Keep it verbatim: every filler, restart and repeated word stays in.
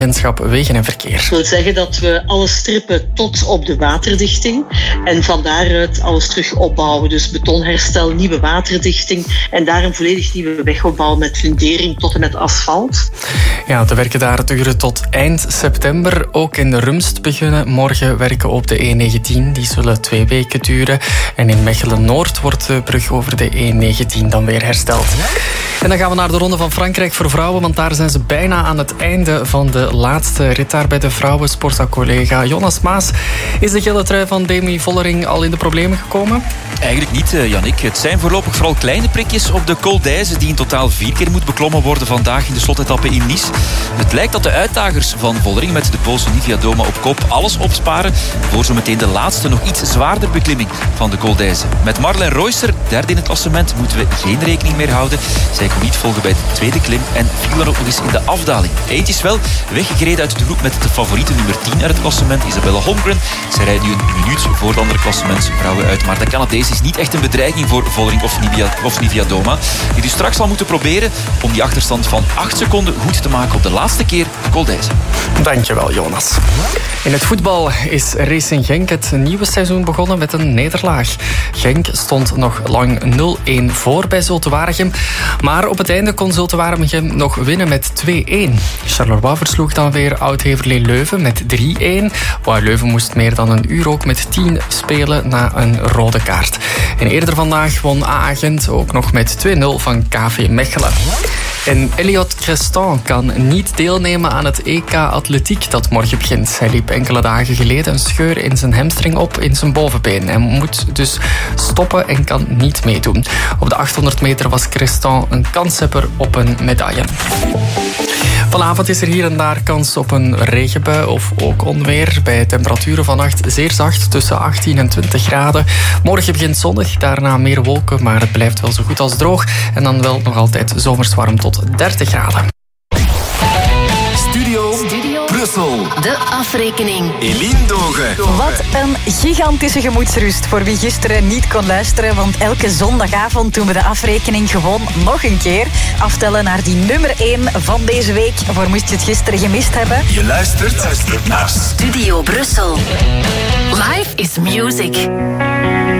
Agentschap Wegen en Verkeer. Dat wil zeggen dat we alles strippen tot op de waterdichting en van daaruit alles terug opbouwen. Dus betonherstel, nieuwe waterdichting en daar een volledig nieuwe wegopbouw met fundering tot en met asfalt. Ja, de werken daar duren tot eind september. Ook in de Rumst beginnen morgen werken op de E negentien. Die zullen twee weken duren. En in Mechelen-Noord wordt de brug over de E negentien dan weer hersteld. En dan gaan we naar de Ronde van Frankrijk voor vrouwen, want daar zijn ze bijna aan het einde van de laatste rit daar bij de vrouwen. Sportza-collega Jonas Maas. Is de gele trui van Demi Vollering al in de problemen gekomen? Eigenlijk niet, Yannick. Het zijn voorlopig vooral kleine prikjes op de Col d'Aise, die in totaal vier keer moet beklommen worden vandaag in de slotetappe in Nice. Het lijkt dat de uitdagers van Vollering met de Poolse Niewiadoma op kop alles opsparen voor zo meteen de laatste, nog iets zwaarder beklimming van de Col d'Aise. Met Marlen Reusser, derde in het klassement, moeten we geen rekening meer houden. Zij kon niet volgen bij de tweede klim en viel dan ook nog eens in de afdaling. Eentje is wel weggereden uit de groep met de favoriete nummer tien uit het klassement, Isabelle Holmgren. Zij rijdt nu een minuut voor de andere klassementsvrouwen uit, maar de Canadees is niet echt een bedreiging voor Vollering of, Nivia, of Niewiadoma, die dus straks zal moeten proberen om die achterstand van acht seconden goed te maken op de laatste keer de Col d'Aise. Dankjewel, Jonas. In het voetbal is Racing Genk het nieuwe seizoen begonnen met een nederlaag. Genk stond nog lang nul-een voor bij Zulte Waregem, maar op het einde kon Zulte Waregem nog winnen met twee-een. Charleroi versloeg dan weer Oud-Heverlee Leuven met drie-een. Waar Leuven moest meer dan een uur ook met tien spelen na een rode kaart. En eerder vandaag won A-Agent ook nog met twee-nul van K V Mechelen. En Elliot Creston kan niet deelnemen aan het E K Atletiek dat morgen begint. Hij liep enkele dagen geleden een scheur in zijn hamstring op in zijn bovenbeen. Hij moet dus stoppen en kan niet meedoen. Op de achthonderd meter was Creston een kanshebber op een medaille. Vanavond is er hier en daar kans op een regenbui of ook onweer. Bij temperaturen vannacht zeer zacht, tussen achttien en twintig graden. Morgen begint zonnig, daarna meer wolken, maar het blijft wel zo goed als droog. En dan wel nog altijd zomers warm tot dertig graden. Studio, Studio Brussel. De afrekening. Eline Dogen. Wat een gigantische gemoedsrust voor wie gisteren niet kon luisteren. Want elke zondagavond doen we de afrekening gewoon nog een keer. Aftellen naar die nummer één van deze week. Voor moest je het gisteren gemist hebben. Je luistert, luistert naar Studio Brussel. Life is music.